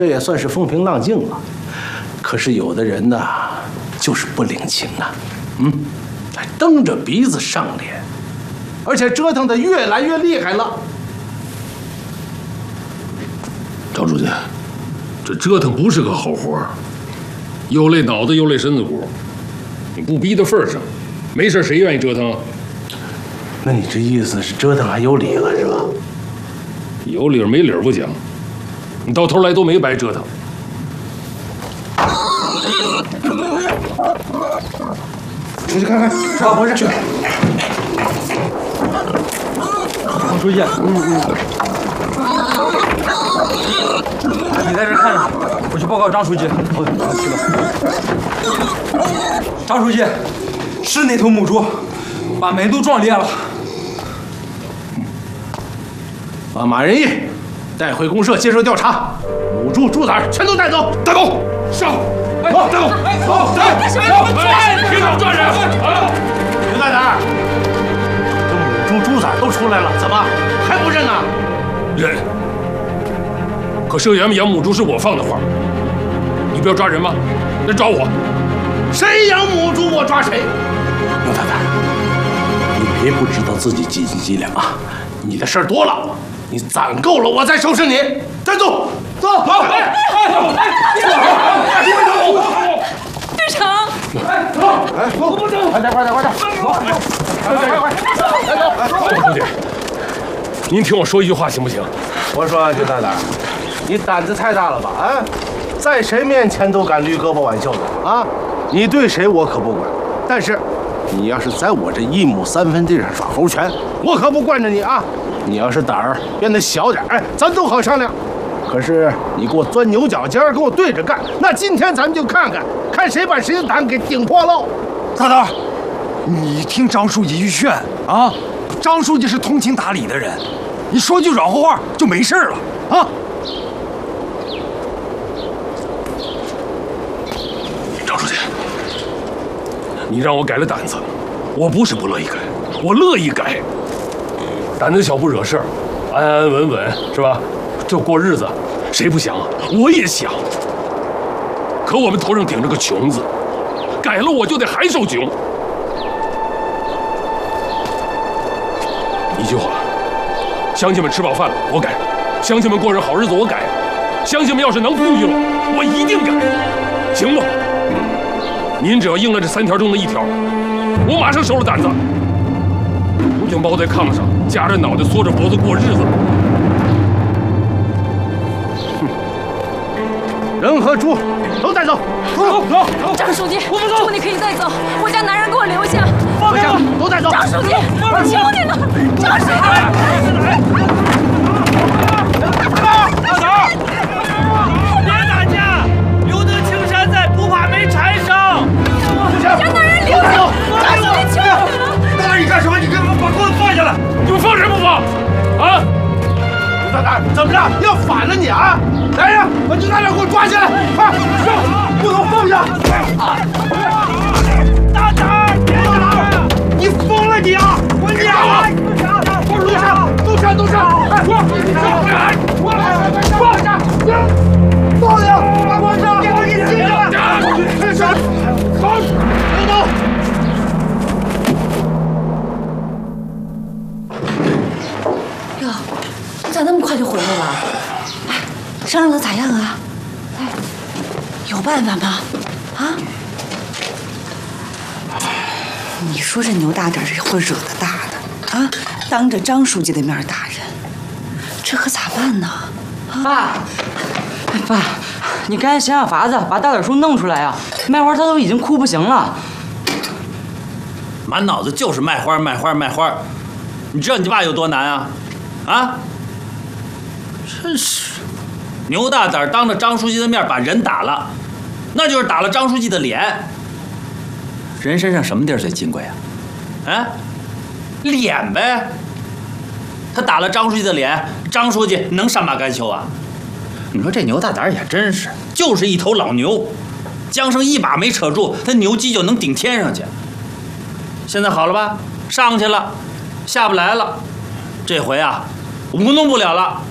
这也算是风平浪静了。可是有的人呢，就是不领情啊，还蹬着鼻子上脸，而且折腾得越来越厉害了。 张书记，这折腾不是个好活儿，又累脑子又累身子骨。你不逼到份上，没事谁愿意折腾啊？ 那你这意思是折腾还有理了是吧？ 有理没理不讲，你到头来都没白折腾。 出去看看，怎么回事？去。 张书记，你在这看着，我去报告张书记。好，去吧。张书记，是那头母猪，把门都撞裂了。 把马仁义带回公社接受调查，母猪、猪崽全都带走。 带走，上！带走，走，别搞抓人！ 刘大胆，这母猪、猪崽都出来了，怎么还不认啊？ 认。可社员们养母猪是我放的话，你不要抓人吗？那抓我。 谁养母猪我抓谁。刘大胆，你别不知道自己几斤几两啊！你的事儿多了，你攒够了我再收拾你。站住！走！好！ 队长！ 走！快点！走！ 张书记，您听我说一句话行不行？ 我说刘大胆，你胆子太大了吧？啊，在谁面前都敢捋胳膊挽袖的啊！你对谁我可不管，但是你要是在我这1亩3分地上耍猴拳，我可不惯着你啊！你要是胆儿变得小点，咱都好商量。可是你给我钻牛角尖，跟我对着干，那今天咱们就看谁把谁的胆给顶破喽！ 大胆，你听张书记一劝啊！张书记是通情达理的人，你说句软乎话就没事了啊！ 张书记，你让我改了胆子，我不是不乐意改，我乐意改。胆子小不惹事儿，安安稳稳是吧？就过日子，谁不想啊？我也想。可我们头上顶着个穷字，改了我就得还受穷。一句话，乡亲们吃饱饭了，我改；乡亲们过上好日子，我改；乡亲们要是能富裕了，我一定改，行吗？您只要应了这3条中的1条，我马上收了胆子，不就猫在炕上，夹着脑袋，缩着脖子过日子。 人和猪都带走，走！ 张书记，猪你可以带走，我家男人给我留下。 放开！都带走！ 张书记，我求你了，张书记！ 别打架，留得青山在，不怕没柴烧。 我家男人留下，张书记，求你了！ 大胆，你干什么？你给我把棍子放下来！ 你们放人不放？啊！ 大胆，怎么着？要反了你啊！来人，把牛大胆给我抓起来！快，上！不能放下！ 大胆，别打！你疯了你啊！我娘啊！ 都上！哎，放下！放下！放下！给我一起来！上！走！ 哟，你咋那么快就回来了？哎，商量的咋样啊？哎，有办法吗？啊？你说这牛大点是会惹得大的啊？当着张书记的面打人，这可咋办呢？ 爸，爸，你赶紧想想法子，把大点叔弄出来啊！卖花他都已经哭不行了， 满脑子就是卖花。你知道你爸有多难啊？啊！真是，牛大胆当着张书记的面把人打了，那就是打了张书记的脸。人身上什么地儿最金贵啊？啊，脸呗。他打了张书记的脸，张书记能善罢甘休啊？你说这牛大胆也真是，就是一头老牛，缰绳一把没扯住，他牛鸡就能顶天上去。现在好了吧？上去了，下不来了。这回啊，舞弄不了了。